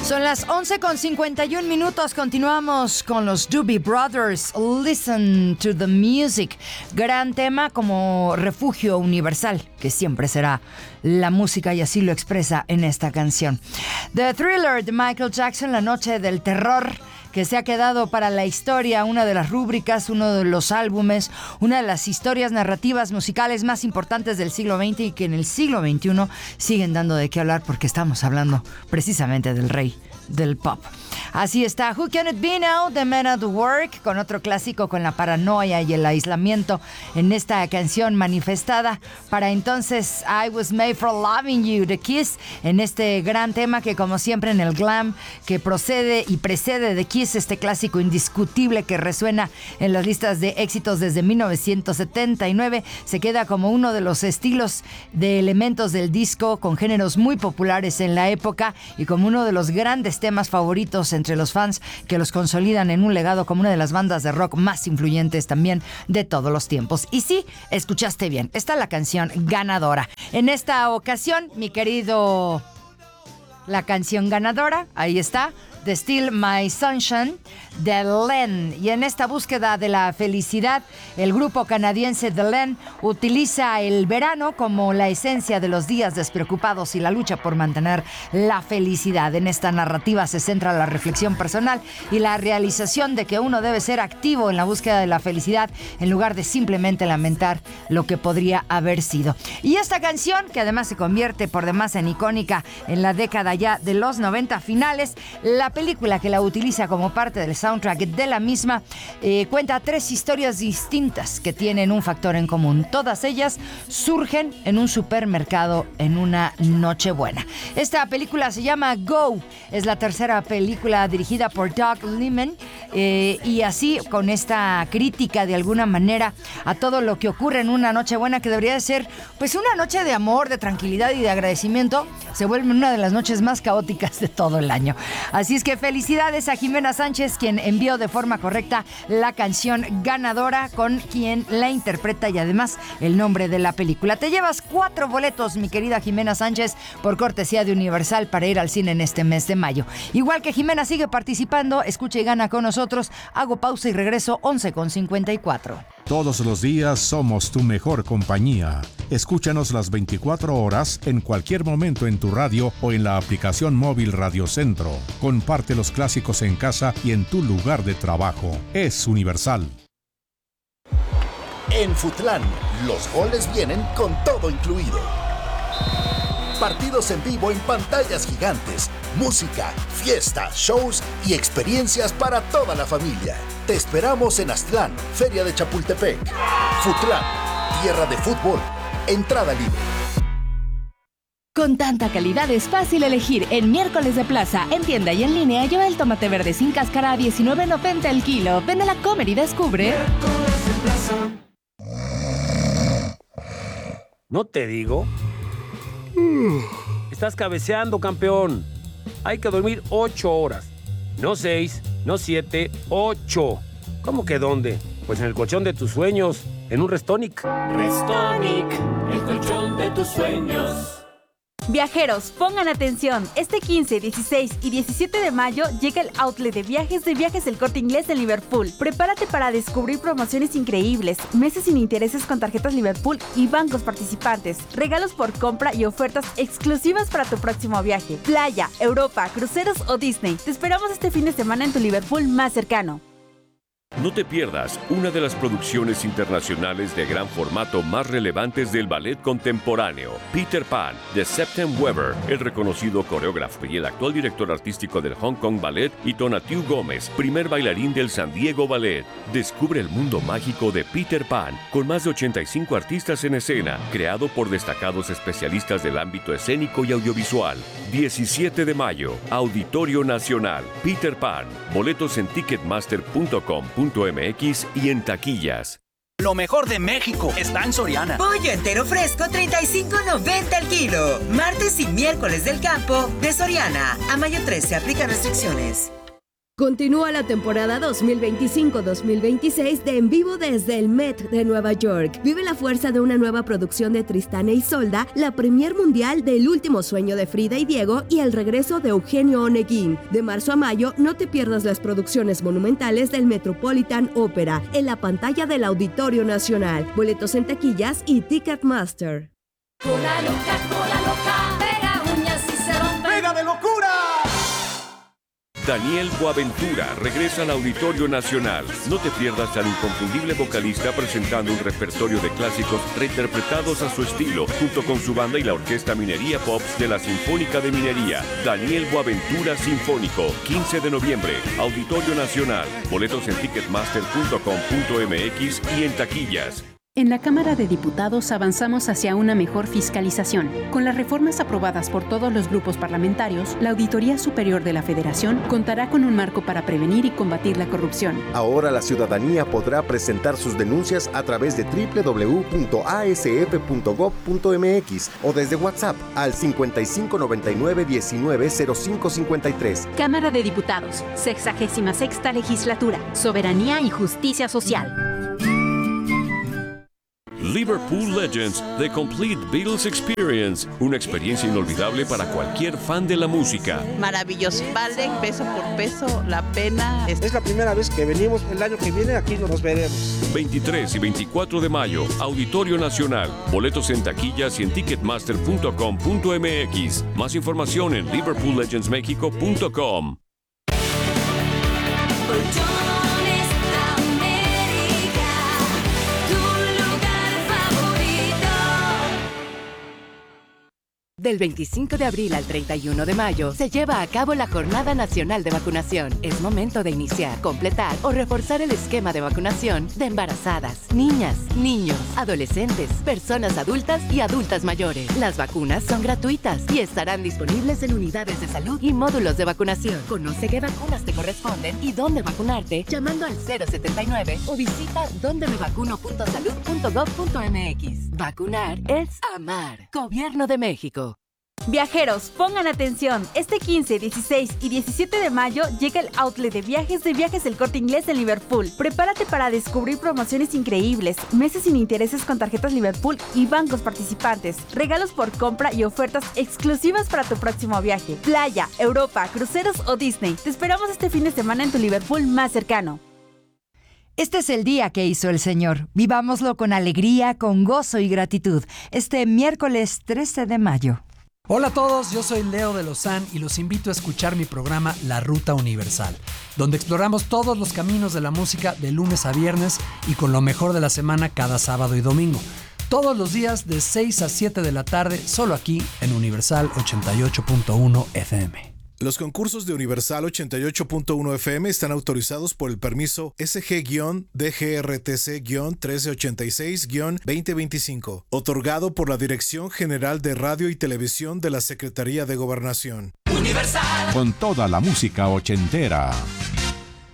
Son las 11:51. Continuamos con los Doobie Brothers. Listen to the music. Gran tema como refugio universal, que siempre será la música, y así lo expresa en esta canción. The Thriller de Michael Jackson, La Noche del Terror, que se ha quedado para la historia, una de las rúbricas, uno de los álbumes, una de las historias narrativas musicales más importantes del siglo XX y que en el siglo XXI siguen dando de qué hablar porque estamos hablando precisamente del rey del pop. Así está, Who Can It Be Now, The Men at Work, con otro clásico con la paranoia y el aislamiento en esta canción manifestada. Para entonces, I Was Made for Loving You, The Kiss, en este gran tema que como siempre en el glam, que procede y precede de Kiss, este clásico indiscutible que resuena en las listas de éxitos desde 1979, se queda como uno de los estilos de elementos del disco con géneros muy populares en la época y como uno de los grandes temas favoritos entre los fans que los consolidan en un legado como una de las bandas de rock más influyentes también de todos los tiempos. Y sí, escuchaste bien, esta es la canción ganadora. En esta ocasión, mi querido, la canción ganadora, ahí está, The Still My Sunshine, de Len. Y en esta búsqueda de la felicidad, el grupo canadiense The Len utiliza el verano como la esencia de los días despreocupados y la lucha por mantener la felicidad. En esta narrativa se centra la reflexión personal y la realización de que uno debe ser activo en la búsqueda de la felicidad en lugar de simplemente lamentar lo que podría haber sido. Y esta canción, que además se convierte por demás en icónica en la década ya de los 90 finales, la película que la utiliza como parte del soundtrack de la misma cuenta 3 historias distintas que tienen un factor en común. Todas ellas surgen en un supermercado en una Nochebuena. Esta película se llama Go. Es la tercera película dirigida por Doug Liman y así con esta crítica de alguna manera a todo lo que ocurre en una Nochebuena que debería de ser pues una noche de amor, de tranquilidad y de agradecimiento, se vuelve una de las noches más caóticas de todo el año. Así es que felicidades a Jimena Sánchez, quien envió de forma correcta la canción ganadora con quien la interpreta y además el nombre de la película. Te llevas 4 boletos, mi querida Jimena Sánchez, por cortesía de Universal para ir al cine en este mes de mayo. Igual que Jimena sigue participando, escucha y gana con nosotros. Hago pausa y regreso 11:54. Todos los días somos tu mejor compañía. Escúchanos las 24 horas en cualquier momento en tu radio o en la aplicación móvil Radio Centro. Comparte los clásicos en casa y en tu lugar de trabajo. Es Universal. En Futlán, los goles vienen con todo incluido. Partidos en vivo en pantallas gigantes, música, fiesta, shows y experiencias para toda la familia. Te esperamos en Aztlán, Feria de Chapultepec. Futlán, tierra de fútbol, entrada libre. Con tanta calidad es fácil elegir. En Miércoles de Plaza, en tienda y en línea, lleva el tomate verde sin cáscara a $19.90 el kilo. Ven a la Comer y descubre. Miércoles de Plaza. ¿No te digo? Estás cabeceando, campeón. Hay que dormir 8 horas. No 6, no 7, 8. ¿Cómo que dónde? Pues en el colchón de tus sueños, en un Restonic. Restonic, el colchón de tus sueños. Viajeros, pongan atención. Este 15, 16 y 17 de mayo llega el outlet de Viajes El Corte Inglés en Liverpool. Prepárate para descubrir promociones increíbles, meses sin intereses con tarjetas Liverpool y bancos participantes, regalos por compra y ofertas exclusivas para tu próximo viaje. Playa, Europa, cruceros o Disney. Te esperamos este fin de semana en tu Liverpool más cercano. No te pierdas una de las producciones internacionales de gran formato más relevantes del ballet contemporáneo, Peter Pan, de Septem Weber, el reconocido coreógrafo y el actual director artístico del Hong Kong Ballet, y Tonatiuh Gómez, primer bailarín del San Diego Ballet. Descubre el mundo mágico de Peter Pan, con más de 85 artistas en escena, creado por destacados especialistas del ámbito escénico y audiovisual. 17 de mayo, Auditorio Nacional, Peter Pan. Boletos en ticketmaster.com.mx y en taquillas. Lo mejor de México está en Soriana. Pollo entero fresco, $35.90 el kilo. Martes y miércoles del campo de Soriana. A mayo 13 aplica restricciones. Continúa la temporada 2025-2026 de En Vivo desde el Met de Nueva York. Vive la fuerza de una nueva producción de Tristán e Isolda, la premier mundial del Último Sueño de Frida y Diego y el regreso de Eugenio Oneguín. De marzo a mayo, no te pierdas las producciones monumentales del Metropolitan Opera en la pantalla del Auditorio Nacional. Boletos en taquillas y Ticketmaster. Cola loca, pega uñas y se rompe. ¡Pega de locura! Daniel Boaventura regresa al Auditorio Nacional. No te pierdas al inconfundible vocalista presentando un repertorio de clásicos reinterpretados a su estilo, junto con su banda y la Orquesta Minería Pops de la Sinfónica de Minería. Daniel Boaventura Sinfónico, 15 de noviembre, Auditorio Nacional. Boletos en ticketmaster.com.mx y en taquillas. En la Cámara de Diputados avanzamos hacia una mejor fiscalización. Con las reformas aprobadas por todos los grupos parlamentarios, la Auditoría Superior de la Federación contará con un marco para prevenir y combatir la corrupción. Ahora la ciudadanía podrá presentar sus denuncias a través de www.asf.gov.mx o desde WhatsApp al 5599-190553. Cámara de Diputados, 66ª Legislatura, Soberanía y Justicia Social. Liverpool Legends, The Complete Beatles Experience, una experiencia inolvidable para cualquier fan de la música. Maravilloso, vale peso por peso la pena. Es la primera vez que venimos, el año que viene aquí nos veremos. 23 y 24 de mayo, Auditorio Nacional. Boletos en taquillas y en ticketmaster.com.mx. Más información en liverpoollegendsmexico.com. Del 25 de abril al 31 de mayo se lleva a cabo la Jornada Nacional de Vacunación. Es momento de iniciar, completar o reforzar el esquema de vacunación de embarazadas, niñas, niños, adolescentes, personas adultas y adultas mayores. Las vacunas son gratuitas y estarán disponibles en unidades de salud y módulos de vacunación. Conoce qué vacunas te corresponden y dónde vacunarte llamando al 079 o visita dondemevacuno.salud.gov.mx. Vacunar es amar. Gobierno de México. Viajeros, pongan atención. Este 15, 16 y 17 de mayo llega el outlet de Viajes El Corte Inglés en Liverpool. Prepárate para descubrir promociones increíbles, meses sin intereses con tarjetas Liverpool y bancos participantes, regalos por compra y ofertas exclusivas para tu próximo viaje. Playa, Europa, cruceros o Disney. Te esperamos este fin de semana en tu Liverpool más cercano. Este es el día que hizo el Señor. Vivámoslo con alegría, con gozo y gratitud. Este miércoles 13 de mayo. Hola a todos, yo soy Leo de Lozán y los invito a escuchar mi programa La Ruta Universal, donde exploramos todos los caminos de la música de lunes a viernes y con lo mejor de la semana cada sábado y domingo. Todos los días de 6 a 7 de la tarde, solo aquí en Universal 88.1 FM. Los concursos de Universal 88.1 FM están autorizados por el permiso SG-DGRTC-1386-2025, otorgado por la Dirección General de Radio y Televisión de la Secretaría de Gobernación. Universal. Con toda la música ochentera.